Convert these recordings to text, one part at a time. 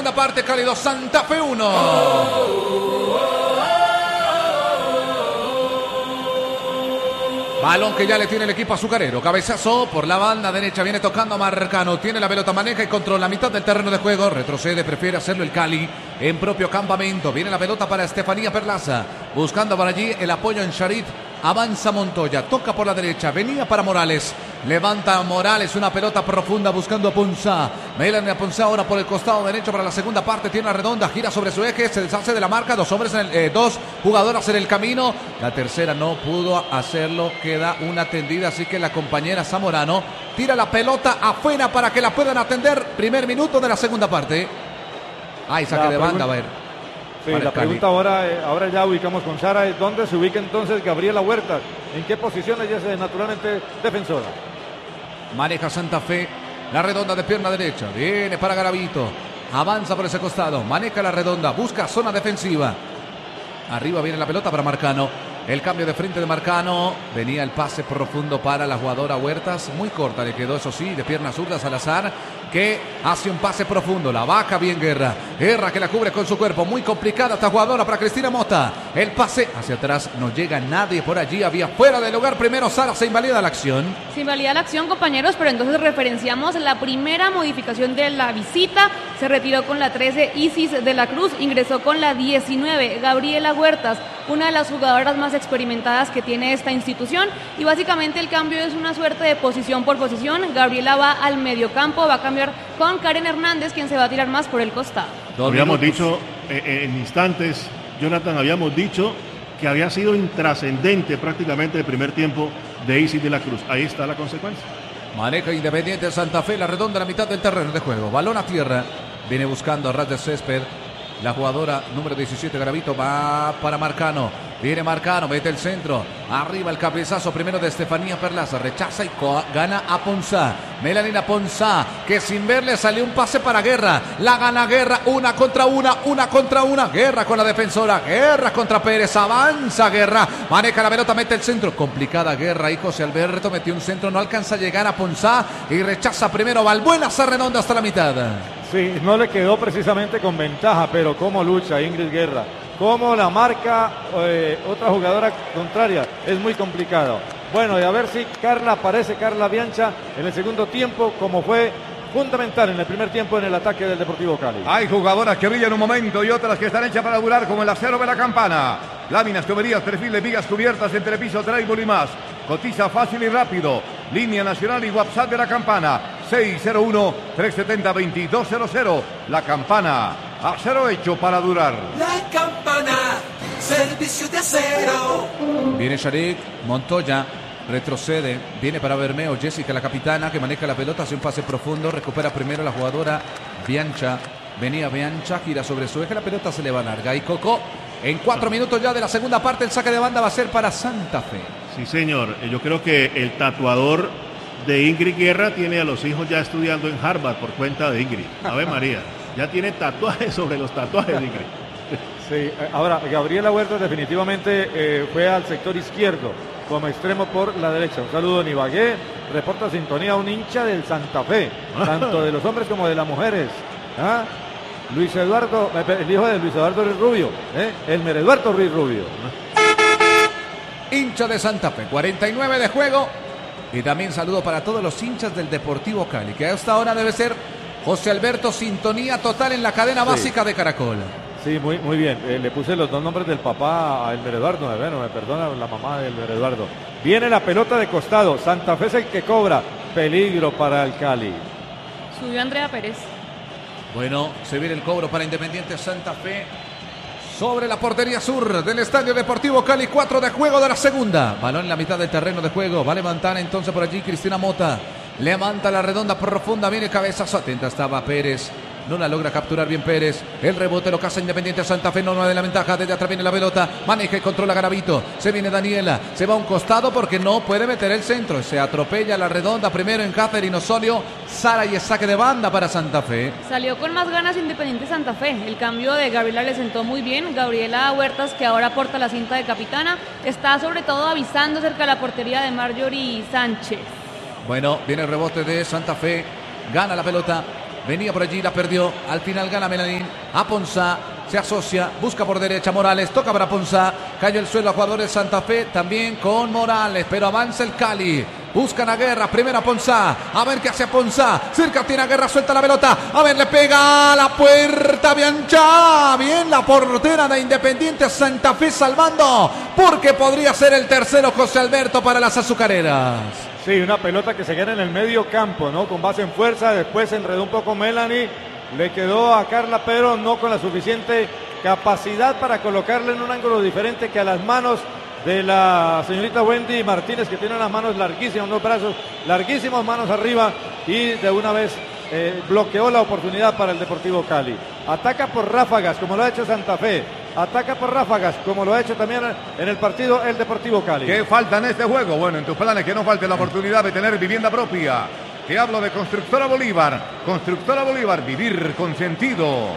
segunda parte, Cali 2, Santa Fe 1. Balón que ya le tiene el equipo azucarero. Cabezazo por la banda derecha. Viene tocando Marcano. Tiene la pelota, maneja y controla la mitad del terreno de juego. Retrocede, prefiere hacerlo el Cali en propio campamento. Viene la pelota para Estefanía Perlaza. Buscando por allí el apoyo en Charit. Avanza Montoya. Toca por la derecha. Venía para Morales. Levanta Morales. Una pelota profunda buscando a Ponzá. Melanie Ponzá ahora por el costado derecho para la segunda parte. Tiene la redonda. Gira sobre su eje. Se deshace de la marca. Dos jugadoras en el camino. La tercera no pudo hacerlo. Queda una tendida. Así que la compañera Zamorano tira la pelota afuera para que la puedan atender. Primer minuto de la segunda parte. Ay, saque de banda. A ver. Sí, la pregunta ahora ya ubicamos con Sara, es dónde se ubica entonces Gabriela Huertas, en qué posición ella es naturalmente defensora. Maneja Santa Fe, la redonda de pierna derecha, viene para Garavito, avanza por ese costado, maneja la redonda, busca zona defensiva. Arriba viene la pelota para Marcano, el cambio de frente de Marcano, venía el pase profundo para la jugadora Huertas, muy corta le quedó, eso sí, de pierna zurda Salazar, que hace un pase profundo, la baja bien Guerra que la cubre con su cuerpo, muy complicada esta jugadora para Cristina Mota, el pase hacia atrás, no llega nadie por allí, había fuera del lugar, primero Sara, se invalida la acción. Se invalida la acción, compañeros, pero entonces referenciamos la primera modificación de la visita, se retiró con la 13 Isis de la Cruz, ingresó con la 19 Gabriela Huertas, una de las jugadoras más experimentadas que tiene esta institución, y básicamente el cambio es una suerte de posición por posición. Gabriela va al mediocampo, va a cambiar con Karen Hernández, quien se va a tirar más por el costado. Habíamos dicho en instantes, Jonathan, habíamos dicho que había sido intrascendente prácticamente el primer tiempo de Isis de la Cruz. Ahí está la consecuencia. Maneja Independiente Santa Fe, la redonda a la mitad del terreno de juego, balón a tierra, viene buscando a ras de césped. La jugadora número 17, Garavito, va para Marcano. Viene Marcano, mete el centro. Arriba el cabezazo primero de Estefanía Perlaza. Rechaza y gana a Ponzá. Melanina Ponzá, que sin verle salió un pase para Guerra. La gana Guerra, una contra una. Guerra con la defensora. Guerra contra Pérez. Avanza Guerra. Maneja la pelota, mete el centro. Complicada Guerra. Y José Alberto metió un centro. No alcanza a llegar a Ponzá. Y rechaza primero Valbuena. Se redonda hasta la mitad. Sí, no le quedó precisamente con ventaja, pero cómo lucha Ingrid Guerra, cómo la marca otra jugadora contraria, es muy complicado. Bueno, y a ver si aparece Carla Biancha en el segundo tiempo, como fue fundamental en el primer tiempo en el ataque del Deportivo Cali. Hay jugadoras que brillan un momento y otras que están hechas para durar, como el acero de la Campana. Láminas, tuberías, perfil de vigas cubiertas, entrepiso, trébol y más. Cotiza fácil y rápido. Línea nacional y WhatsApp de la Campana. 601-370-2200. La Campana. Acero hecho para durar. La Campana. Servicio de acero. Viene Sharik, Montoya. Retrocede, viene para Bermeo, Jessica, la capitana, que maneja la pelota, hace un pase profundo, recupera primero la jugadora Biancha. Venía Biancha, gira sobre su eje, la pelota se le va larga. Y Coco, en 4 minutos ya de la segunda parte, el saque de banda va a ser para Santa Fe. Sí, señor. Yo creo que el tatuador de Ingrid Guerra tiene a los hijos ya estudiando en Harvard por cuenta de Ingrid. Ave María, ya tiene tatuajes sobre los tatuajes de Ingrid. Sí, ahora Gabriela Huertas definitivamente fue al sector izquierdo como extremo por la derecha. Un saludo en Ibagué, reporta sintonía un hincha del Santa Fe, tanto de los hombres como de las mujeres. Luis Eduardo, el hijo de Luis Eduardo Ruiz Rubio, Elmer Eduardo Ruiz Rubio. Hincha de Santa Fe, 49 de juego. Y también saludo para todos los hinchas del Deportivo Cali, que a esta hora debe ser José Alberto, sintonía total en la cadena básica de Caracol. Sí, muy bien. Le puse los dos nombres del papá a Elmer Eduardo. Bueno, me perdona la mamá de Elmer Eduardo. Viene la pelota de costado. Santa Fe es el que cobra. Peligro para el Cali. Subió Andrea Pérez. Bueno, se viene el cobro para Independiente Santa Fe. Sobre la portería sur del Estadio Deportivo Cali. 4 de juego de la segunda. Balón en la mitad del terreno de juego. Va a levantar entonces por allí Cristina Mota. Levanta la redonda profunda. Viene cabezazo. Atenta estaba Pérez. No la logra capturar bien Pérez. El rebote lo caza Independiente Santa Fe. No de la ventaja. Desde atrás viene la pelota. Maneja y controla Garavito. Se viene Daniela. Se va a un costado porque no puede meter el centro. Se atropella la redonda. Primero en Catherine Osorio. Sara y el saque de banda para Santa Fe. Salió con más ganas Independiente Santa Fe. El cambio de Gabriela le sentó muy bien. Gabriela Huertas, que ahora porta la cinta de capitana, está sobre todo avisando cerca de la portería de Marjorie Sánchez. Bueno, viene el rebote de Santa Fe. Gana la pelota. Venía por allí, la perdió. Al final gana Melanín. A Ponzá. Se asocia, busca por derecha Morales, toca para Ponzá, cayó el suelo a jugador de Santa Fe, también con Morales, pero avanza el Cali, buscan a Guerra, primero a Ponzá, a ver qué hace Ponzá, cerca tiene a Guerra, suelta la pelota, a ver, le pega a la puerta Bianchá, bien la portera de Independiente Santa Fe salvando, porque podría ser el tercero José Alberto para las azucareras. Sí, una pelota que se queda en el medio campo, ¿no? Con base en fuerza, después se enredó un poco Melanie. Le quedó a Carla, pero no con la suficiente capacidad para colocarle en un ángulo diferente que a las manos de la señorita Wendy Martínez, que tiene unas manos larguísimas, unos brazos larguísimos, manos arriba, y de una vez bloqueó la oportunidad para el Deportivo Cali. Ataca por ráfagas, como lo ha hecho Santa Fe. Ataca por ráfagas, como lo ha hecho también en el partido el Deportivo Cali. ¿Qué falta en este juego? Bueno, en tus planes que no falte la oportunidad de tener vivienda propia. Te hablo de Constructora Bolívar. Constructora Bolívar, vivir con sentido.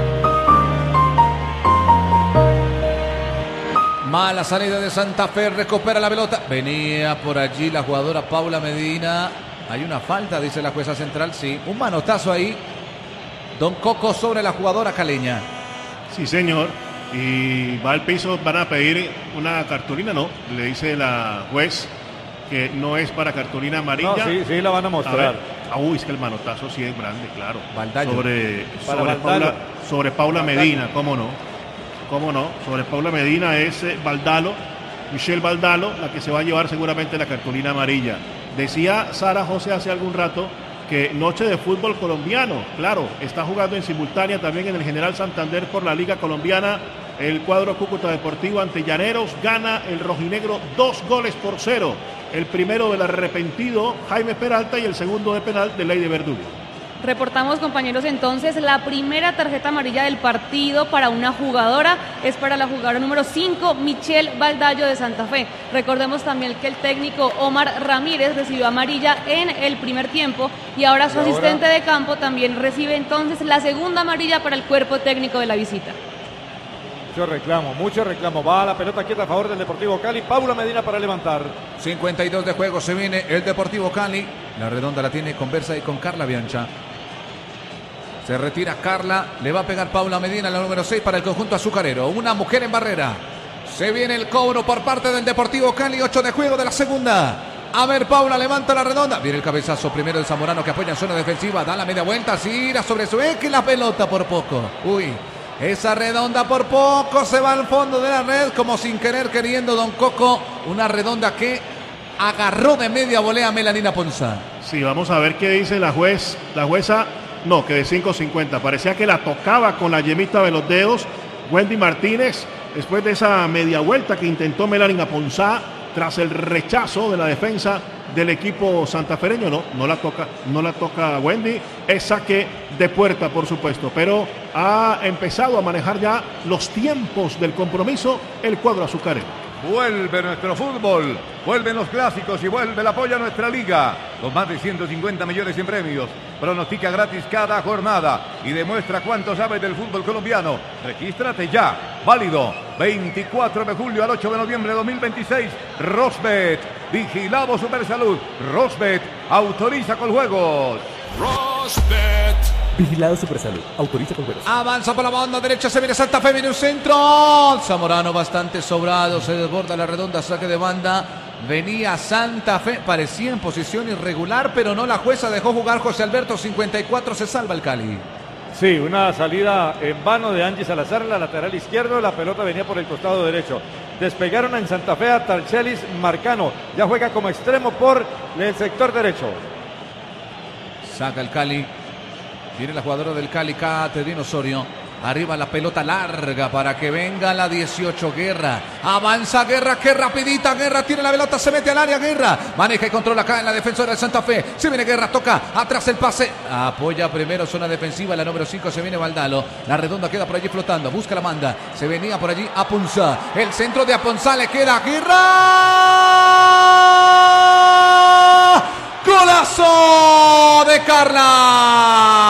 Mala salida de Santa Fe, recupera la pelota. Venía por allí la jugadora Paula Medina. Hay una falta, dice la jueza central, sí. Un manotazo ahí. Don Coco sobre la jugadora caleña. Sí, señor. Y va al piso, van a pedir una cartulina, ¿no? Le dice la juez que no es para cartulina amarilla. No, sí, la van a mostrar. Uy, es que el manotazo sí es grande, claro. Baldayo. Sobre Paula Medina, ¿cómo no? Sobre Paula Medina es Baldalo, Michelle Baldalo, la que se va a llevar seguramente la cartulina amarilla. Decía Sara José hace algún rato que noche de fútbol colombiano, claro, está jugando en simultánea también en el General Santander por la Liga Colombiana. El cuadro Cúcuta Deportivo ante Llaneros gana el rojinegro 2-0. El primero del arrepentido Jaime Peralta y el segundo de penal de Lady Verdugo. Reportamos, compañeros, entonces la primera tarjeta amarilla del partido para una jugadora es para la jugadora número 5, Michelle Baldayo de Santa Fe. Recordemos también que el técnico Omar Ramírez recibió amarilla en el primer tiempo y ahora su asistente de campo también recibe entonces la segunda amarilla para el cuerpo técnico de la visita. Mucho reclamo. Va la pelota quieta a favor del Deportivo Cali. Paula Medina para levantar. 52 de juego, se viene el Deportivo Cali. La redonda la tiene Conversa y con Carla Biancha. Se retira Carla, le va a pegar Paula Medina, la número 6 para el conjunto azucarero. Una mujer en barrera. Se viene el cobro por parte del Deportivo Cali, 8 de juego de la segunda. A ver, Paula levanta la redonda. Viene el cabezazo primero de Zamorano que apoya en zona defensiva. Da la media vuelta, gira sobre su eje y la pelota por poco. Uy. Esa redonda por poco se va al fondo de la red, como sin querer queriendo Don Coco. Una redonda que agarró de media volea a Melanina Ponzá. Sí, vamos a ver qué dice la jueza. No, que de 5.50. Parecía que la tocaba con la yemita de los dedos Wendy Martínez. Después de esa media vuelta que intentó Melanina Ponzá, tras el rechazo de la defensa del equipo santafereño, no la toca Wendy, es saque de puerta, por supuesto, pero ha empezado a manejar ya los tiempos del compromiso el cuadro azucarero. Vuelve nuestro fútbol, vuelven los clásicos y vuelve el apoyo a nuestra liga. Con más de 150 millones en premios. Pronostica gratis cada jornada y demuestra cuánto sabes del fútbol colombiano. Regístrate ya. Válido 24 de julio al 8 de noviembre de 2026. Rosbet. Vigilado Supersalud. Rosbet. Autoriza con juegos. Rosbet. Vigilado Supersalud. Autoriza con juegos. Avanza por la banda derecha, se viene Santa Fe, viene un centro. Zamorano bastante sobrado, se desborda la redonda, saque de banda. Venía Santa Fe, parecía en posición irregular, pero no, la jueza dejó jugar José Alberto. 54, se salva el Cali. Sí, una salida en vano de Angie Salazar, la lateral izquierdo, la pelota venía por el costado derecho. Despegaron en Santa Fe a Tarchelis Marcano, ya juega como extremo por el sector derecho. Saca el Cali. Viene la jugadora del Cali, Caterina Osorio. Arriba la pelota larga para que venga la 18, Guerra. Avanza Guerra, qué rapidita Guerra. Tiene la pelota, se mete al área Guerra. Maneja y controla acá en la defensora del Santa Fe. Se viene Guerra, toca atrás el pase. Apoya primero zona defensiva, la número 5 se viene Baldalo. La redonda queda por allí flotando, busca la manda. Se venía por allí Aponzá. El centro de Aponzá le queda Guerra. ¡Golazo de Carla!